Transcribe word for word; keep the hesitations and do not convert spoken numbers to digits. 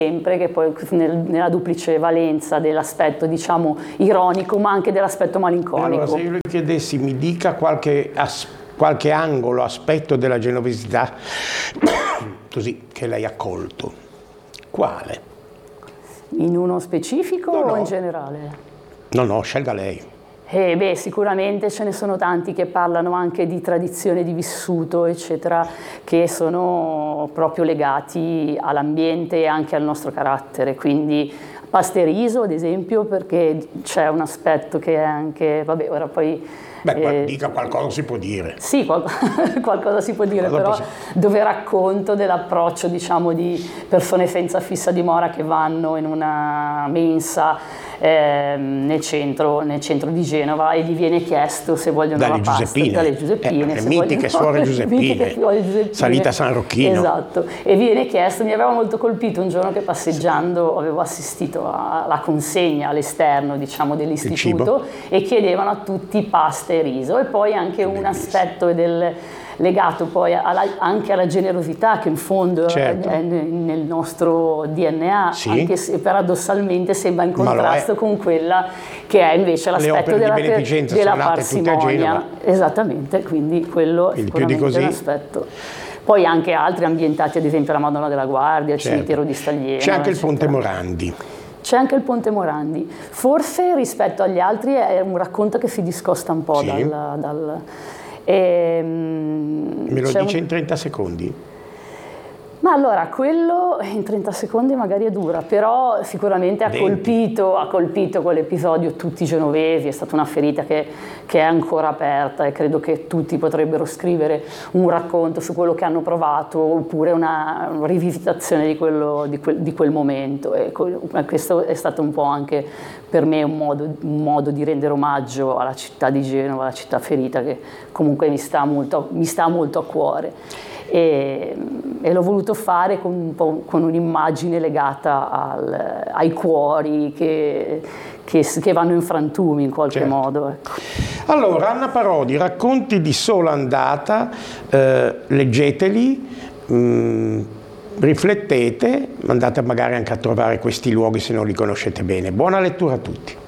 sempre, che poi nel, nella duplice valenza dell'aspetto, diciamo, ironico, ma anche dell'aspetto malinconico. Allora, se io le chiedessi, mi dica qualche, as, qualche angolo, aspetto della genovesità, così, che lei ha colto, quale? In uno specifico no, no. o in generale? No, no, scelga lei. Eh beh, sicuramente ce ne sono tanti che parlano anche di tradizione di vissuto, eccetera, che sono proprio legati all'ambiente e anche al nostro carattere. Quindi Pasteriso, ad esempio, perché c'è un aspetto che è anche, vabbè, ora poi... Beh, eh, dica qualcosa si può dire. Sì, qual qualcosa si può dire, Cosa però possiamo... dove racconto dell'approccio, diciamo, di persone senza fissa dimora che vanno in una mensa eh, nel, centro, nel centro di Genova e gli viene chiesto se vogliono dalle la pasta, Giuseppine. dalle Giuseppine, eh, se mitiche suore Giuseppine, Giuseppine, salita a San Rocchino. Esatto, e viene chiesto, mi aveva molto colpito un giorno che passeggiando avevo assistito alla consegna all'esterno, diciamo, dell'istituto e chiedevano a tutti pasta e riso, e poi anche un aspetto del, legato poi alla, anche alla generosità che in fondo certo. è nel nostro D N A, sì. anche se paradossalmente sembra in contrasto con quella che è invece l'aspetto della, di della parsimonia. Esattamente, quindi quello quindi è sicuramente un aspetto. Poi anche altri ambientati, ad esempio la Madonna della Guardia, il certo. cimitero di Staglieno. C'è anche eccetera. il Ponte Morandi. C'è anche il Ponte Morandi. Forse rispetto agli altri è un racconto che si discosta un po' sì. dal... dal e, Me lo dice un... in trenta secondi? Ma allora, quello in trenta secondi magari è dura, però sicuramente ha colpito, ha colpito quell'episodio tutti i genovesi, è stata una ferita che, che è ancora aperta e credo che tutti potrebbero scrivere un racconto su quello che hanno provato oppure una, una rivisitazione di, quello, di, quel, di quel momento. E questo è stato un po' anche per me un modo, un modo di rendere omaggio alla città di Genova, alla città ferita che comunque mi sta molto, mi sta molto a cuore. E, e l'ho voluto fare con, un po', con un'immagine legata al, ai cuori che, che, che vanno in frantumi in qualche certo. modo. Ecco. Allora, Anna Parodi, racconti di sola andata, eh, leggeteli, mh, riflettete, andate magari anche a trovare questi luoghi se non li conoscete bene. Buona lettura a tutti.